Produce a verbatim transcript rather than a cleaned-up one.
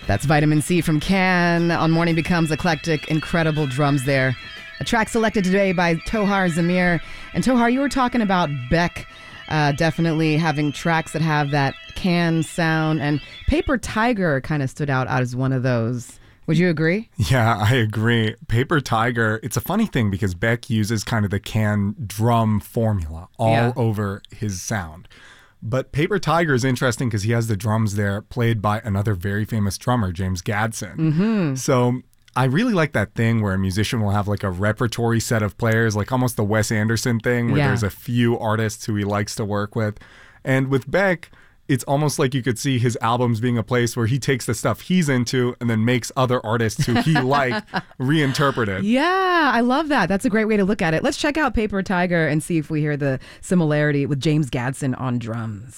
That's Vitamin C from Can on Morning Becomes Eclectic. Incredible drums there. A track selected today by Tohar Zamir. And Tohar, you were talking about Beck uh, definitely having tracks that have that Can sound, and Paper Tiger kind of stood out as one of those. Would you agree? Yeah, I agree. Paper Tiger, it's a funny thing because Beck uses kind of the Can drum formula all Yeah. over his sound. But Paper Tiger is interesting because he has the drums there played by another very famous drummer, James Gadson. Mm-hmm. So I really like that thing where a musician will have like a repertory set of players, like almost the Wes Anderson thing where Yeah. there's a few artists who he likes to work with. And with Beck, it's almost like you could see his albums being a place where he takes the stuff he's into and then makes other artists who he liked reinterpret it. Yeah, I love that. That's a great way to look at it. Let's check out Paper Tiger and see if we hear the similarity with James Gadson on drums.